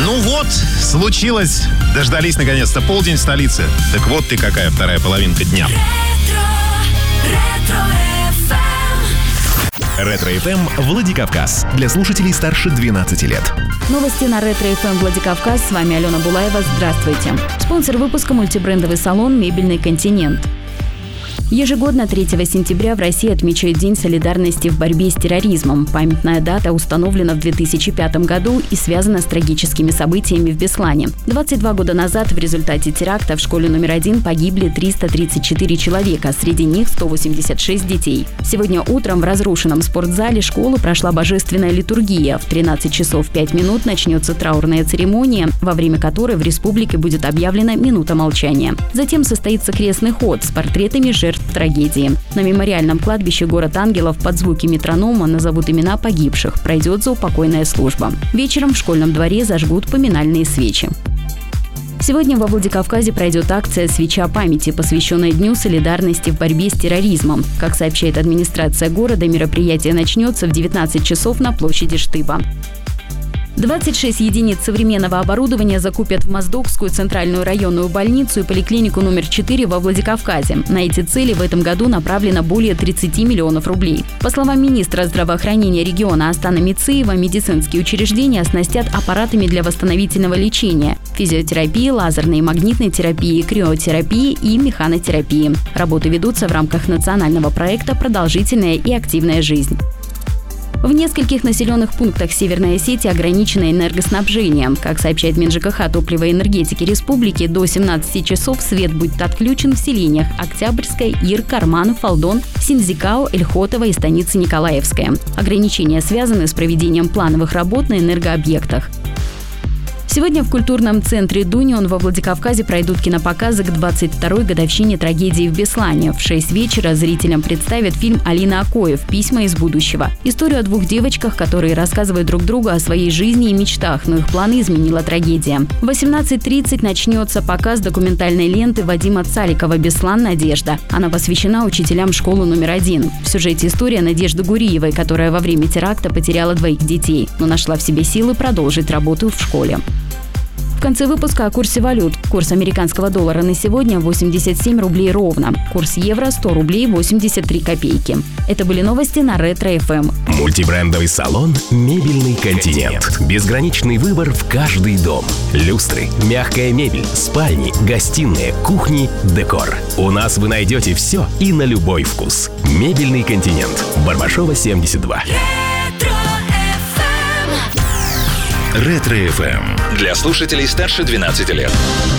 Ну вот, случилось. Дождались наконец-то полдень в столице. Так вот ты какая вторая половинка дня. Ретро-ФМ Владикавказ. Для слушателей старше 12 лет. Новости на Ретро-ФМ Владикавказ. С вами Алена Булаева. Здравствуйте. Спонсор выпуска — мультибрендовый салон «Мебельный континент». Ежегодно 3 сентября в России отмечают День солидарности в борьбе с терроризмом. Памятная дата установлена в 2005 году и связана с трагическими событиями в Беслане. 22 года назад в результате теракта в школе номер 1 погибли 334 человека, среди них 186 детей. Сегодня утром в разрушенном спортзале школы прошла божественная литургия. В 13 часов 5 минут начнется траурная церемония, во время которой в республике будет объявлена минута молчания. Затем состоится крестный ход с портретами жертв трагедии. На мемориальном кладбище «Город ангелов» под звуки метронома назовут имена погибших. Пройдет заупокойная служба. Вечером в школьном дворе зажгут поминальные свечи. Сегодня во Владикавказе пройдет акция «Свеча памяти», посвященная Дню солидарности в борьбе с терроризмом. Как сообщает администрация города, мероприятие начнется в 19 часов на площади Штыба. 26 единиц современного оборудования закупят в Моздокскую центральную районную больницу и поликлинику номер 4 во Владикавказе. На эти цели в этом году направлено более 30 миллионов рублей. По словам министра здравоохранения региона Астана Мицеева, медицинские учреждения оснастят аппаратами для восстановительного лечения, физиотерапии, лазерной и магнитной терапии, криотерапии и механотерапии. Работы ведутся в рамках национального проекта «Продолжительная и активная жизнь». В нескольких населенных пунктах Северной Осетии ограничено энергоснабжение. Как сообщает Минжкх топлива и энергетики республики, до 17 часов свет будет отключен в селениях Октябрьская, Ир, Карман, Фалдон, Синзикао, Эльхотово и станица Николаевская. Ограничения связаны с проведением плановых работ на энергообъектах. Сегодня в культурном центре «Дунион» во Владикавказе пройдут кинопоказы к 22-й годовщине трагедии в Беслане. В 6 вечера зрителям представят фильм Алины Акоев «Письма из будущего». Историю о двух девочках, которые рассказывают друг другу о своей жизни и мечтах, но их планы изменила трагедия. В 18:30 начнется показ документальной ленты Вадима Цаликова «Беслан. Надежда». Она посвящена учителям школы номер 1. В сюжете история Надежды Гуриевой, которая во время теракта потеряла 2 детей, но нашла в себе силы продолжить работу в школе. В конце выпуска о курсе валют. Курс американского доллара на сегодня 87 рублей ровно. Курс евро 100 рублей 83 копейки. Это были новости на Ретро-ФМ. Мультибрендовый салон «Мебельный континент». Безграничный выбор в каждый дом. Люстры, мягкая мебель, спальни, гостиные, кухни, декор. У нас вы найдете все и на любой вкус. «Мебельный континент». Барбашова, 72. Ретро-ФМ. Для слушателей старше 12 лет.